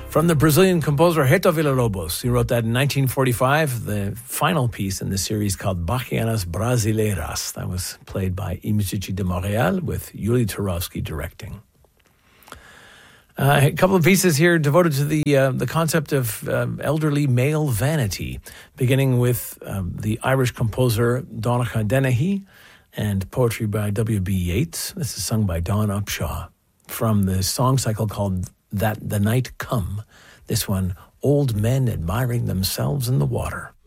From the Brazilian composer Reto Villa-Lobos. He wrote that in 1945, the final piece in the series called Bachianas Brasileiras. That was played by I-Musici de Montréal with Yuli Turovsky directing. A couple of pieces here devoted to the concept of elderly male vanity, beginning with the Irish composer Donnacha Dennehy and poetry by W.B. Yeats. This is sung by Dawn Upshaw from the song cycle called That the Night Come. This one, Old Men Admiring Themselves in the Water.